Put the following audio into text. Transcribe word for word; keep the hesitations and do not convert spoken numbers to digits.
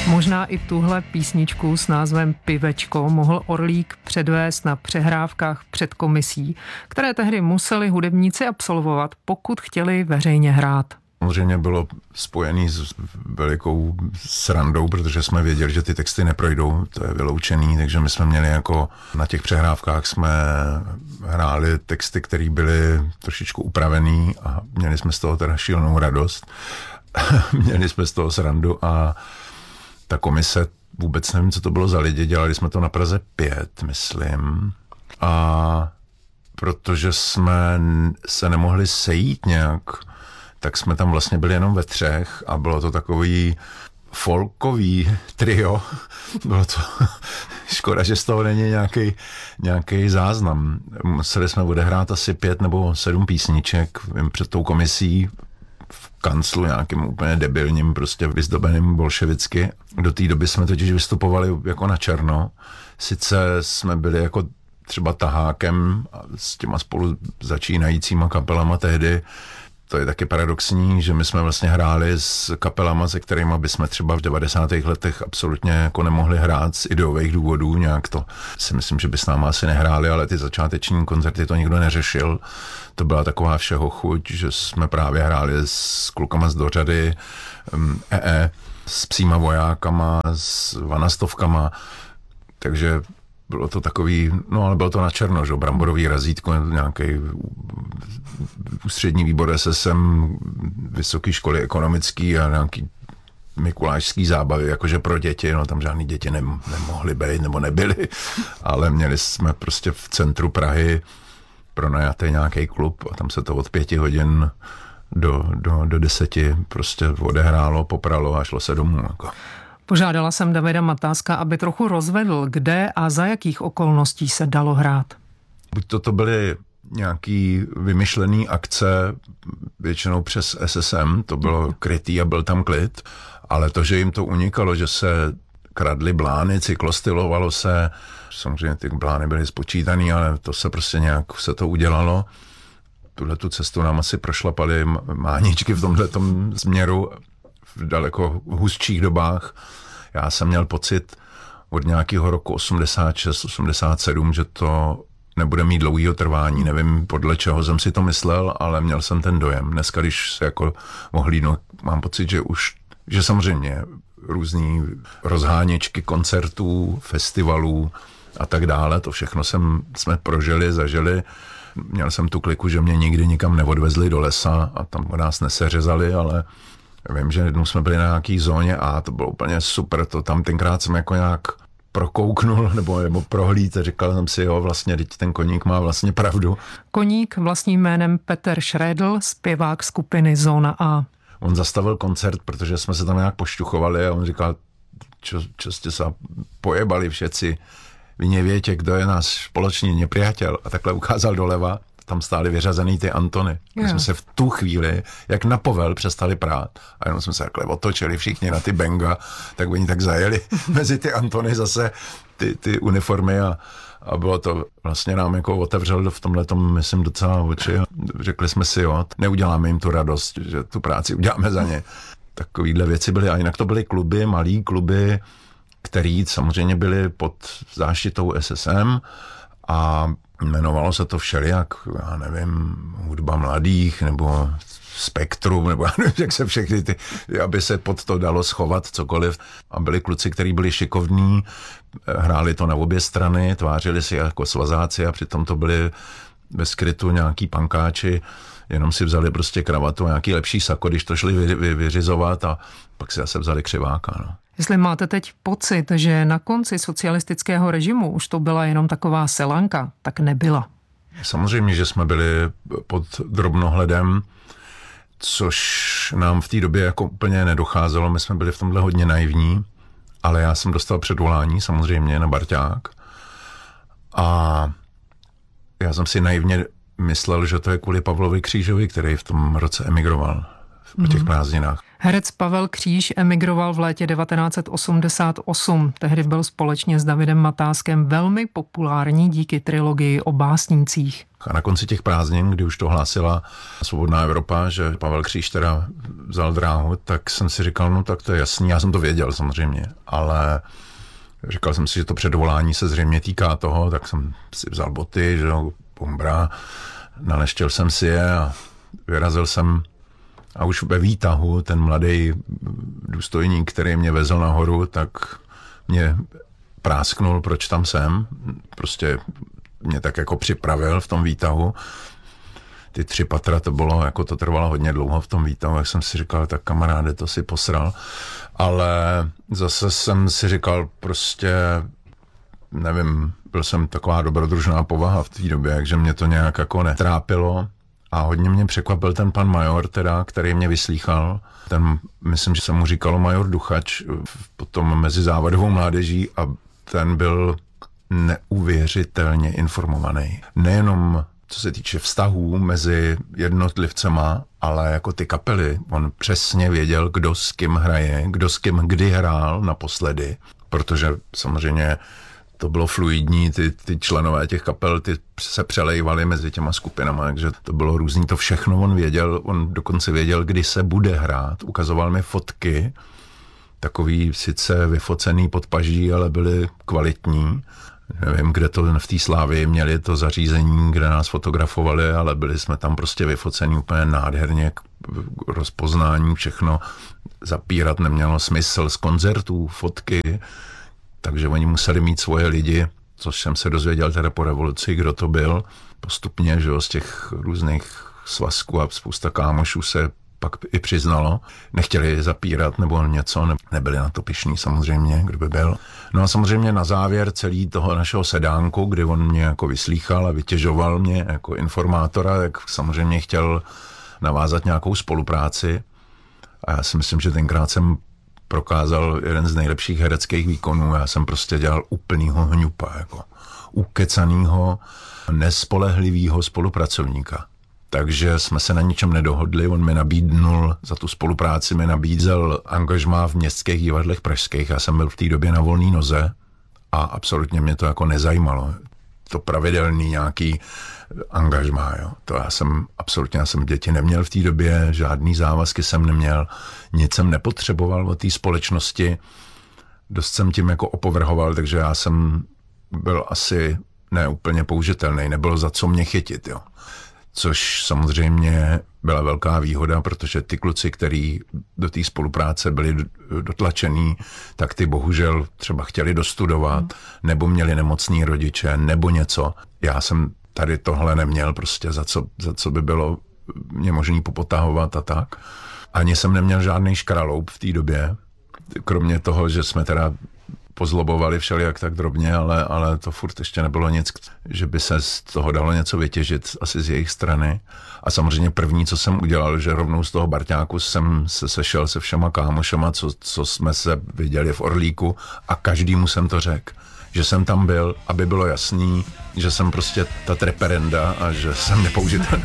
Možná i tuhle písničku s názvem Pivečko mohl Orlík předvést na přehrávkách před komisí, které tehdy museli hudebníci absolvovat, pokud chtěli veřejně hrát. Samozřejmě bylo spojený s velikou srandou, protože jsme věděli, že ty texty neprojdou, to je vyloučený, takže my jsme měli jako na těch přehrávkách jsme hráli texty, které byly trošičku upravený a měli jsme z toho teda šílenou radost. Měli jsme z toho srandu a ta komise, vůbec nevím, co to bylo za lidi, dělali jsme to na Praze pět, myslím, a protože jsme se nemohli sejít nějak, tak jsme tam vlastně byli jenom ve třech a bylo to takový folkový trio. Bylo to škoda, že z toho není nějaký, nějaký záznam. Museli jsme odehrát asi pět nebo sedm písniček před tou komisí v kanclu nějakým úplně debilním, prostě vyzdobeným bolševicky. Do té doby jsme totiž vystupovali jako na černo. Sice jsme byli jako třeba tahákem s těma spolu začínajícíma kapelama tehdy. To je taky paradoxní, že my jsme vlastně hráli s kapelama, se kterými bychom třeba v devadesátých letech absolutně jako nemohli hrát z ideových důvodů, nějak to si myslím, že by s náma asi nehráli, ale ty začáteční koncerty to nikdo neřešil. To byla taková všeho chuť, že jsme právě hráli s klukama z Dořady, E E, s Psíma vojákama, s vanastovkama, takže bylo to takový, no ale bylo to na černo, že bramborový razítko, nějaký ústřední výbor S S M, vysoké školy ekonomický a nějaký mikulášský zábavy, jakože pro děti, no tam žádný děti nem, nemohly být nebo nebyly, ale měli jsme prostě v centru Prahy pronajatý nějaký klub a tam se to od pěti hodin do, do, do deseti prostě odehrálo, popralo a šlo se domů. Jako. Požádala jsem Davida Matáska, aby trochu rozvedl, kde a za jakých okolností se dalo hrát. Buď to, to byly nějaký vymyšlený akce, většinou přes S S M, to bylo krytý a byl tam klid, ale to, že jim to unikalo, že se kradly blány, cyklostylovalo se, samozřejmě ty blány byly spočítaný, ale to se prostě nějak se to udělalo. Tuhle tu cestu nám asi prošlapaly máničky v tomhletom směru v daleko hustších dobách. Já jsem měl pocit od nějakého roku osmdesát šest osmdesát sedm, že to nebude mít dlouhýho trvání. Nevím, podle čeho jsem si to myslel, ale měl jsem ten dojem. Dneska, když se jako ohlídnu, mám pocit, že už, že samozřejmě různý rozháněčky koncertů, festivalů a tak dále, to všechno jsem, jsme prožili, zažili. Měl jsem tu kliku, že mě nikdy nikam neodvezli do lesa a tam nás neseřezali, ale vím, že jednou jsme byli na nějaký zóně A, to bylo úplně super, to tam tenkrát jsem jako nějak prokouknul nebo, nebo prohlíd a říkal jsem si, jo, vlastně teď ten Koník má vlastně pravdu. Koník vlastním jménem Petr Šrédl, zpěvák skupiny Zóna A. On zastavil koncert, protože jsme se tam nějak pošťuchovali a on říkal, čo, čo jste se pojebali všetci, vy nevětě, kdo je náš společný nepřátel, a takhle ukázal doleva. Tam stály vyřazený ty Antony. My jsme se v tu chvíli, jak na povel, přestali prát. A jenom jsme se takhle otočili všichni na ty benga, tak oni tak zajeli mezi ty Antony zase ty, ty uniformy a, a bylo to, vlastně nám jako otevřel v tomhletom, myslím, docela oči. Řekli jsme si, jo, neuděláme jim tu radost, že tu práci uděláme za ně. Takovýhle věci byly. A jinak to byly kluby, malý kluby, který samozřejmě byly pod záštitou S S M a jmenovalo se to všelijak, já nevím, hudba mladých, nebo Spektrum, nebo já nevím, jak se všechny ty, aby se pod to dalo schovat cokoliv. A byli kluci, kteří byli šikovní, hráli to na obě strany, tvářili si jako svazáci a přitom to byli ve skrytu nějaký pankáči, jenom si vzali prostě kravatu a nějaký lepší sako, když to šli vy, vy, vyřizovat a pak si zase vzali křiváka, no. Jestli máte teď pocit, že na konci socialistického režimu už to byla jenom taková selanka, tak nebyla. Samozřejmě, že jsme byli pod drobnohledem, což nám v té době jako úplně nedocházelo. My jsme byli v tomhle hodně naivní, ale já jsem dostal předvolání samozřejmě na Barťák a já jsem si naivně myslel, že to je kvůli Pavlovi Křížovi, který v tom roce emigroval po těch prázdninách. Herec Pavel Kříž emigroval v létě devatenáct set osmdesát osm. Tehdy byl společně s Davidem Matáskem velmi populární díky trilogii o básnících. A na konci těch prázdnin, kdy už to hlásila Svobodná Evropa, že Pavel Kříž teda vzal dráhu, tak jsem si říkal, no tak to je jasný, já jsem to věděl samozřejmě, ale říkal jsem si, že to předvolání se zřejmě týká toho, tak jsem si vzal boty, že jo, bumbra, naleštěl jsem si je a vyrazil jsem. A už ve výtahu ten mladý důstojník, který mě vezl nahoru, tak mě prásknul, proč tam jsem. Prostě mě tak jako připravil v tom výtahu. Ty tři patra to bylo, jako to trvalo hodně dlouho v tom výtahu, jak jsem si říkal, tak kamaráde, to si posral. Ale zase jsem si říkal prostě, nevím, byl jsem taková dobrodružná povaha v té době, takže mě to nějak jako netrápilo. A hodně mě překvapil ten pan major, teda, který mě vyslýchal. Ten, myslím, že se mu říkalo major Duchač, potom mezi závadovou mládeží, a ten byl neuvěřitelně informovaný. Nejenom co se týče vztahů mezi jednotlivcema, ale jako ty kapely. On přesně věděl, kdo s kým hraje, kdo s kým kdy hrál naposledy, protože samozřejmě to bylo fluidní, ty, ty členové těch kapel, ty se přelejvali mezi těma skupinama, takže to bylo různý, to všechno on věděl, on dokonce věděl, kdy se bude hrát, ukazoval mi fotky, takový sice vyfocený podpaží, ale byly kvalitní. Nevím, kde to v té Slávii měli to zařízení, kde nás fotografovali, ale byli jsme tam prostě vyfocení úplně nádherně, rozpoznání, všechno. Zapírat nemělo smysl, z koncertů, fotky, takže oni museli mít svoje lidi, což jsem se dozvěděl teda po revoluci, kdo to byl. Postupně, že jo, z těch různých svazků a spousta kámošů se pak i přiznalo. Nechtěli zapírat nebo něco, ne, nebyli na to pyšní samozřejmě, kdo by byl. No a samozřejmě na závěr celý toho našeho sedánku, kdy on mě jako vyslýchal a vytěžoval mě jako informátora, tak samozřejmě chtěl navázat nějakou spolupráci. A já si myslím, že tenkrát jsem prokázal jeden z nejlepších hereckých výkonů. Já jsem prostě dělal úplnýho hňupa, jako ukecanýho, nespolehlivýho spolupracovníka. Takže jsme se na ničem nedohodli, on mi nabídnul, za tu spolupráci mi nabízel angažmá v městských divadlech pražských, já jsem byl v té době na volné noze a absolutně mě to jako nezajímalo. To pravidelný nějaký angažmá, jo. To já jsem, absolutně, já jsem děti neměl v té době, žádný závazky jsem neměl, nic jsem nepotřeboval od té společnosti, dost jsem tím jako opovrhoval, takže já jsem byl asi neúplně použitelný, nebylo za co mě chytit, jo. Což samozřejmě byla velká výhoda, protože ty kluci, kteří do té spolupráce byli dotlačený, tak ty bohužel třeba chtěli dostudovat, nebo měli nemocný rodiče, nebo něco. Já jsem tady tohle neměl prostě, za co, za co by bylo mě možný popotahovat a tak. Ani jsem neměl žádný škraloup v té době, kromě toho, že jsme teda pozlobovali všelijak tak drobně, ale, ale to furt ještě nebylo nic, že by se z toho dalo něco vytěžit asi z jejich strany. A samozřejmě první, co jsem udělal, že rovnou z toho Barťáku jsem se sešel se všema kámošema, co, co jsme se viděli v Orlíku, a každému jsem to řekl, že jsem tam byl, aby bylo jasný, že jsem prostě ta treperenda a že jsem nepoužitelný.